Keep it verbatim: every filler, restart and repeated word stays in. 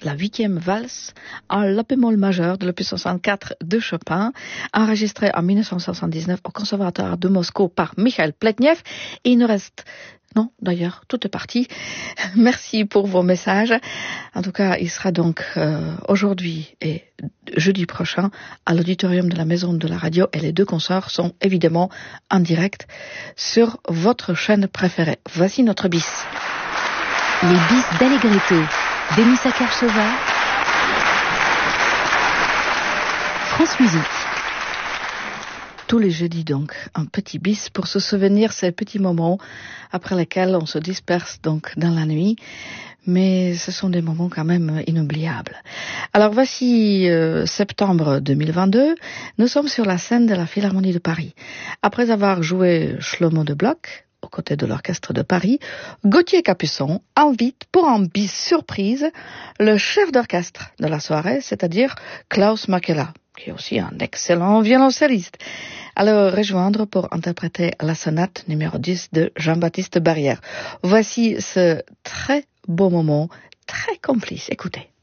la huitième valse en la bémol majeur de l'opus soixante-quatre de Chopin, enregistrée en dix-neuf cent soixante-dix-neuf au Conservatoire de Moscou par Mikhail Pletnev. Et il nous reste... Non, d'ailleurs, tout est parti. Merci pour vos messages. En tout cas, il sera donc euh, aujourd'hui et jeudi prochain à l'auditorium de la Maison de la Radio et les deux concerts sont évidemment en direct sur votre chaîne préférée. Voici notre bis. Les bis d'Allegretto, Denis Akarchova, France Musique. Tous les jeudis donc, un petit bis pour se souvenir ces petits moments après lesquels on se disperse donc dans la nuit. Mais ce sont des moments quand même inoubliables. Alors voici euh, septembre deux mille vingt-deux, nous sommes sur la scène de la Philharmonie de Paris. Après avoir joué Shlomo de Bloch, aux côtés de l'Orchestre de Paris, Gauthier Capuçon invite pour un bis surprise le chef d'orchestre de la soirée, c'est-à-dire Klaus Makela, qui est aussi un excellent violoncelliste, à le rejoindre pour interpréter la sonate numéro dix de Jean-Baptiste Barrière. Voici ce très beau moment, très complice. Écoutez.